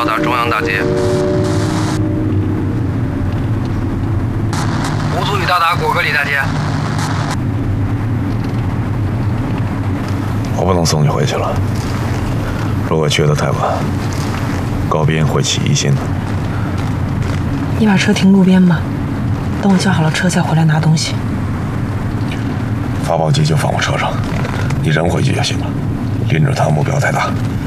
到达中央大街。 无足已到达果戈里大街。 我不能送你回去了，如果去得太晚，高斌会起疑心的。 你把车停路边吧，等我叫好了车再回来拿东西。 发报机就放我车上，你人回去就行了，拎着它目标太大。